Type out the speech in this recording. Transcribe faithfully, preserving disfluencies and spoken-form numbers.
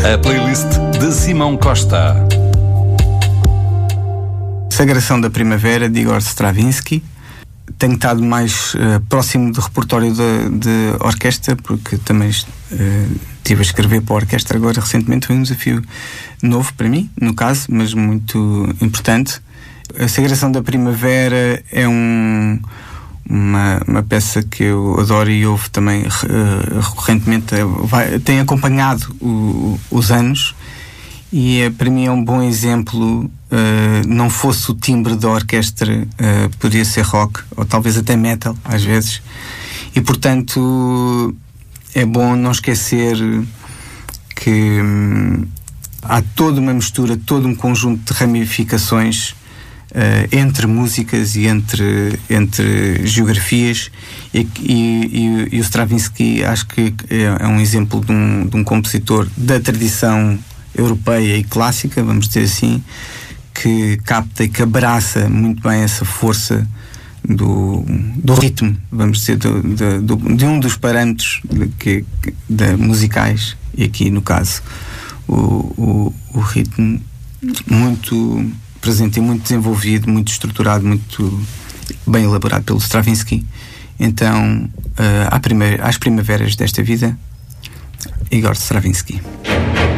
A playlist de Simão Costa. Sagração da Primavera, de Igor Stravinsky. Tenho estado mais uh, próximo do repertório de, de orquestra, porque também uh, estive a escrever para a orquestra agora recentemente. Foi um desafio novo para mim, no caso, mas muito importante. A Sagração da Primavera é um, uma, uma peça que eu adoro e ouvo também uh, recorrentemente. Vai, tem acompanhado o, os anos e é, para mim é um bom exemplo. Uh, não fosse o timbre da orquestra, uh, poderia ser rock ou talvez até metal às vezes, e portanto é bom não esquecer que hum, há toda uma mistura, todo um conjunto de ramificações uh, entre músicas e entre, entre geografias, e, e, e, e o Stravinsky acho que é, é um exemplo de um, de um compositor da tradição europeia e clássica, vamos dizer assim, que capta e que abraça muito bem essa força do, do ritmo, vamos dizer, do, do, do, de um dos parâmetros de, que, de, musicais, e aqui no caso o, o, o ritmo muito presente e muito desenvolvido, muito estruturado, muito bem elaborado pelo Stravinsky. Então, uh, à primeira, às primaveras desta vida, Igor Stravinsky.